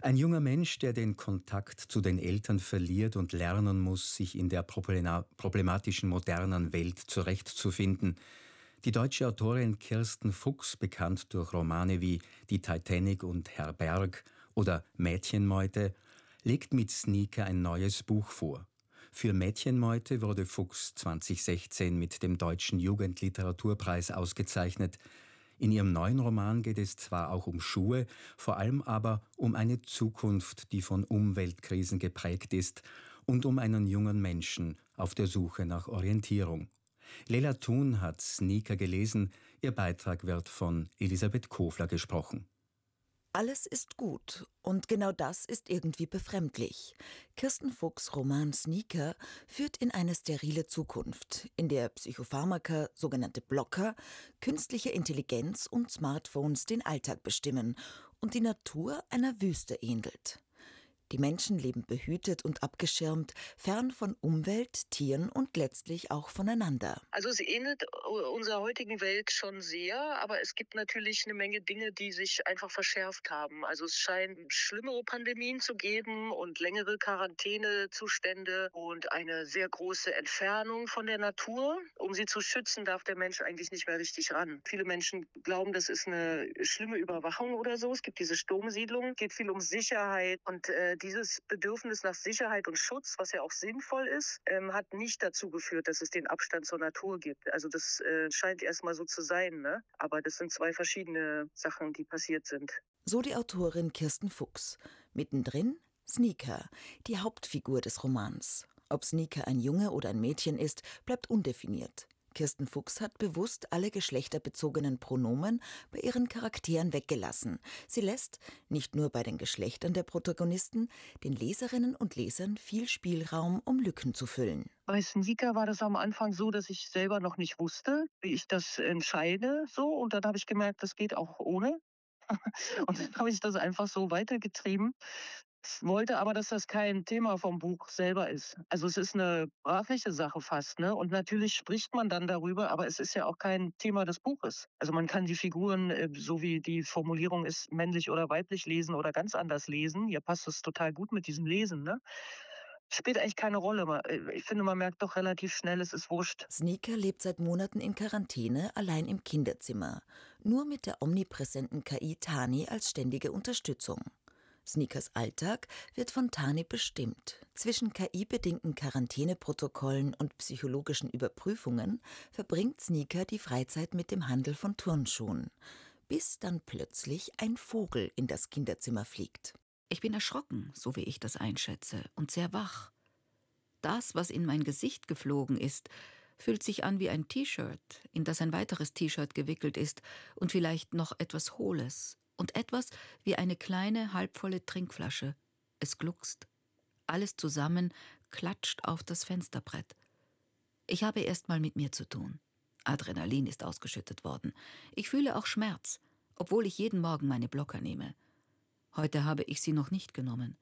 Ein junger Mensch, der den Kontakt zu den Eltern verliert und lernen muss, sich in der problematischen modernen Welt zurechtzufinden. Die deutsche Autorin Kirsten Fuchs, bekannt durch Romane wie Die Titanic und Herr Berg oder Mädchenmeute, legt mit Sneaker ein neues Buch vor. Für Mädchenmeute wurde Fuchs 2016 mit dem Deutschen Jugendliteraturpreis ausgezeichnet. In ihrem neuen Roman geht es zwar auch um Schuhe, vor allem aber um eine Zukunft, die von Umweltkrisen geprägt ist, und um einen jungen Menschen auf der Suche nach Orientierung. Lela Thun hat Sneaker gelesen, ihr Beitrag wird von Elisabeth Kofler gesprochen. Alles ist gut und genau das ist irgendwie befremdlich. Kirsten Fuchs' Roman Sneaker führt in eine sterile Zukunft, in der Psychopharmaka, sogenannte Blocker, künstliche Intelligenz und Smartphones den Alltag bestimmen und die Natur einer Wüste ähnelt. Die Menschen leben behütet und abgeschirmt, fern von Umwelt, Tieren und letztlich auch voneinander. Also es ähnelt unserer heutigen Welt schon sehr, aber es gibt natürlich eine Menge Dinge, die sich einfach verschärft haben. Also es scheint schlimmere Pandemien zu geben und längere Quarantänezustände und eine sehr große Entfernung von der Natur. Um sie zu schützen, darf der Mensch eigentlich nicht mehr richtig ran. Viele Menschen glauben, das ist eine schlimme Überwachung oder so. Es gibt diese Sturmsiedlungen, es geht viel um Sicherheit und dieses Bedürfnis nach Sicherheit und Schutz, was ja auch sinnvoll ist, hat nicht dazu geführt, dass es den Abstand zur Natur gibt. Also das scheint erstmal so zu sein, ne? Aber das sind zwei verschiedene Sachen, die passiert sind. So die Autorin Kirsten Fuchs. Mittendrin Sneaker, die Hauptfigur des Romans. Ob Sneaker ein Junge oder ein Mädchen ist, bleibt undefiniert. Kirsten Fuchs hat bewusst alle geschlechterbezogenen Pronomen bei ihren Charakteren weggelassen. Sie lässt, nicht nur bei den Geschlechtern der Protagonisten, den Leserinnen und Lesern viel Spielraum, um Lücken zu füllen. Bei Sneaker war das am Anfang so, dass ich selber noch nicht wusste, wie ich das entscheide. So. Und dann habe ich gemerkt, das geht auch ohne. Und dann habe ich das einfach so weitergetrieben. Ich wollte aber, dass das kein Thema vom Buch selber ist. Also es ist eine sprachliche Sache fast, ne? Und natürlich spricht man dann darüber, aber es ist ja auch kein Thema des Buches. Also man kann die Figuren, so wie die Formulierung ist, männlich oder weiblich lesen oder ganz anders lesen. Hier passt es total gut mit diesem Lesen, ne? Spielt eigentlich keine Rolle. Ich finde, man merkt doch relativ schnell, es ist wurscht. Sneaker lebt seit Monaten in Quarantäne, allein im Kinderzimmer. Nur mit der omnipräsenten KI Tani als ständige Unterstützung. Sneakers Alltag wird von Tani bestimmt. Zwischen KI-bedingten Quarantäneprotokollen und psychologischen Überprüfungen verbringt Sneaker die Freizeit mit dem Handel von Turnschuhen. Bis dann plötzlich ein Vogel in das Kinderzimmer fliegt. Ich bin erschrocken, so wie ich das einschätze, und sehr wach. Das, was in mein Gesicht geflogen ist, fühlt sich an wie ein T-Shirt, in das ein weiteres T-Shirt gewickelt ist und vielleicht noch etwas Hohles. Und etwas wie eine kleine, halbvolle Trinkflasche. Es gluckst. Alles zusammen klatscht auf das Fensterbrett. Ich habe erst mal mit mir zu tun. Adrenalin ist ausgeschüttet worden. Ich fühle auch Schmerz, obwohl ich jeden Morgen meine Blocker nehme. Heute habe ich sie noch nicht genommen.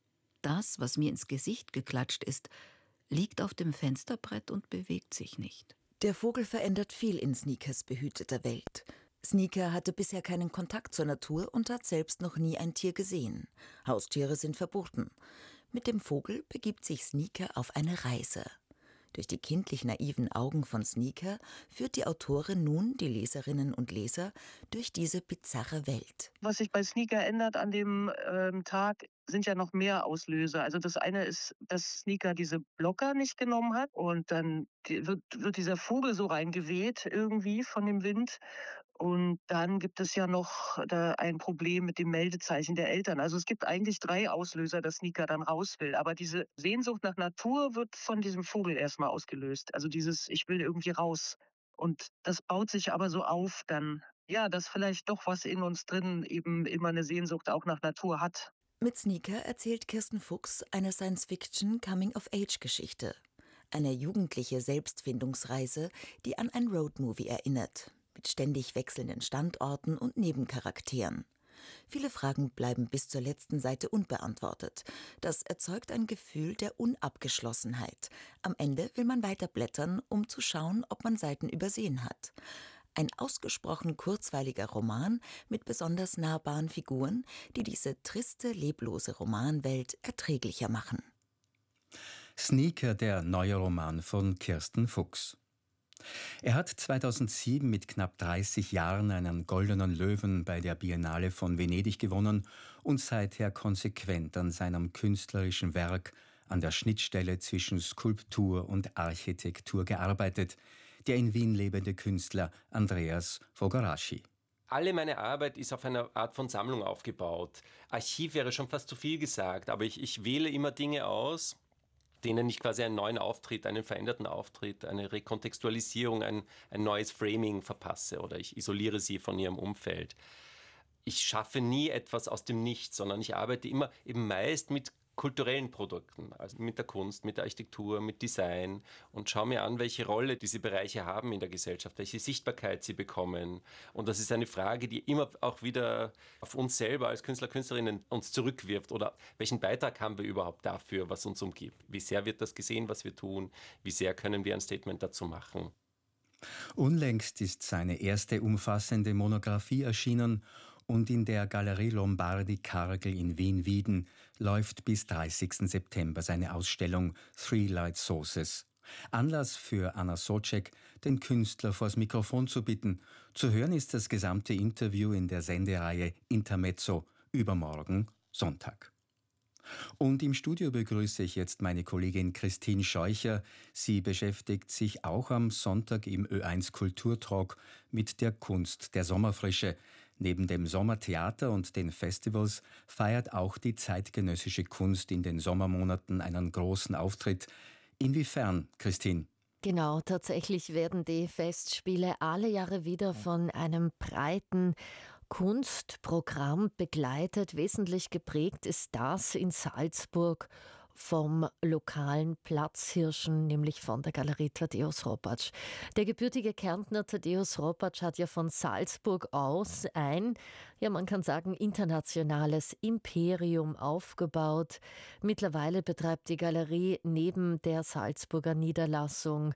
Das, was mir ins Gesicht geklatscht ist, liegt auf dem Fensterbrett und bewegt sich nicht. Der Vogel verändert viel in Sneakers behüteter Welt. Sneaker hatte bisher keinen Kontakt zur Natur und hat selbst noch nie ein Tier gesehen. Haustiere sind verboten. Mit dem Vogel begibt sich Sneaker auf eine Reise. Durch die kindlich naiven Augen von Sneaker führt die Autorin nun die Leserinnen und Leser durch diese bizarre Welt. Was sich bei Sneaker ändert an dem Tag, sind ja noch mehr Auslöser. Also das eine ist, dass Sneaker diese Blocker nicht genommen hat und dann wird dieser Vogel so reingeweht irgendwie von dem Wind. Und dann gibt es ja noch ein Problem mit dem Meldezeichen der Eltern. Also es gibt eigentlich 3 Auslöser, dass Sneaker dann raus will. Aber diese Sehnsucht nach Natur wird von diesem Vogel erstmal ausgelöst. Also dieses, ich will irgendwie raus. Und das baut sich aber so auf dann, ja, dass vielleicht doch was in uns drin eben immer eine Sehnsucht auch nach Natur hat. Mit Sneaker erzählt Kirsten Fuchs eine Science-Fiction-Coming-of-Age-Geschichte. Eine jugendliche Selbstfindungsreise, die an ein Roadmovie erinnert. Mit ständig wechselnden Standorten und Nebencharakteren. Viele Fragen bleiben bis zur letzten Seite unbeantwortet. Das erzeugt ein Gefühl der Unabgeschlossenheit. Am Ende will man weiterblättern, um zu schauen, ob man Seiten übersehen hat. Ein ausgesprochen kurzweiliger Roman mit besonders nahbaren Figuren, die diese triste, leblose Romanwelt erträglicher machen. Sneaker, der neue Roman von Kirsten Fuchs. Er hat 2007 mit knapp 30 Jahren einen Goldenen Löwen bei der Biennale von Venedig gewonnen und seither konsequent an seinem künstlerischen Werk an der Schnittstelle zwischen Skulptur und Architektur gearbeitet, der in Wien lebende Künstler Andreas Fogaraschi. Alle meine Arbeit ist auf einer Art von Sammlung aufgebaut. Archiv wäre schon fast zu viel gesagt, aber ich wähle immer Dinge aus, denen ich quasi einen neuen Auftritt, einen veränderten Auftritt, eine Rekontextualisierung, ein neues Framing verpasse oder ich isoliere sie von ihrem Umfeld. Ich schaffe nie etwas aus dem Nichts, sondern ich arbeite immer eben meist mit kulturellen Produkten, also mit der Kunst, mit der Architektur, mit Design und schaue mir an, welche Rolle diese Bereiche haben in der Gesellschaft, welche Sichtbarkeit sie bekommen. Und das ist eine Frage, die immer auch wieder auf uns selber als Künstler, Künstlerinnen uns zurückwirft. Oder welchen Beitrag haben wir überhaupt dafür, was uns umgibt? Wie sehr wird das gesehen, was wir tun? Wie sehr können wir ein Statement dazu machen? Unlängst ist seine erste umfassende Monographie erschienen und in der Galerie Lombardi Kargl in Wien-Wieden läuft bis 30. September seine Ausstellung Three Light Sources. Anlass für Anna Sobczak, den Künstler vors Mikrofon zu bitten. Zu hören ist das gesamte Interview in der Sendereihe Intermezzo übermorgen Sonntag. Und im Studio begrüße ich jetzt meine Kollegin Christine Scheucher. Sie beschäftigt sich auch am Sonntag im Ö1 Kulturtalk mit der Kunst der Sommerfrische. Neben dem Sommertheater und den Festivals feiert auch die zeitgenössische Kunst in den Sommermonaten einen großen Auftritt. Inwiefern, Christine? Genau, tatsächlich werden die Festspiele alle Jahre wieder von einem breiten Kunstprogramm begleitet. Wesentlich geprägt ist das in Salzburg vom lokalen Platzhirschen, nämlich von der Galerie Tadeusz Ropacz. Der gebürtige Kärntner Tadeusz Ropacz hat ja von Salzburg aus ein, ja man kann sagen, internationales Imperium aufgebaut. Mittlerweile betreibt die Galerie neben der Salzburger Niederlassungen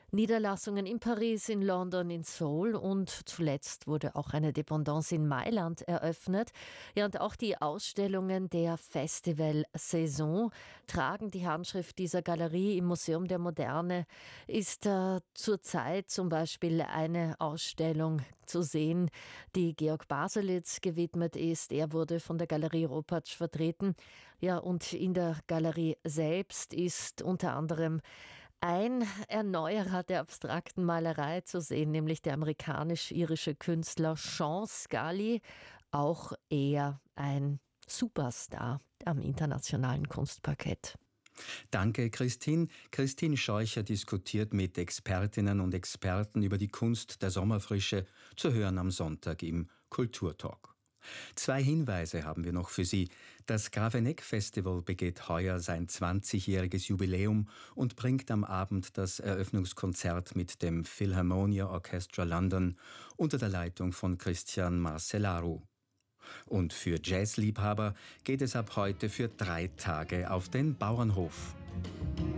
in Paris, in London, in Seoul und zuletzt wurde auch eine Dependance in Mailand eröffnet. Ja, und auch die Ausstellungen der Festivalsaison tragen die Handschrift dieser Galerie. Im Museum der Moderne ist zurzeit zum Beispiel eine Ausstellung zu sehen, die Georg Baselitz gewidmet ist. Er wurde von der Galerie Ropacz vertreten. Ja, und in der Galerie selbst ist unter anderem ein Erneuerer der abstrakten Malerei zu sehen, nämlich der amerikanisch-irische Künstler Sean Scully, auch er ein Superstar am internationalen Kunstparkett. Danke, Christine. Christine Scheucher diskutiert mit Expertinnen und Experten über die Kunst der Sommerfrische, zu hören am Sonntag im Kulturtalk. 2 Hinweise haben wir noch für Sie. Das Grafeneck-Festival begeht heuer sein 20-jähriges Jubiläum und bringt am Abend das Eröffnungskonzert mit dem Philharmonia Orchestra London unter der Leitung von Christian Marcellaru. Und für Jazzliebhaber geht es ab heute für 3 Tage auf den Bauernhof.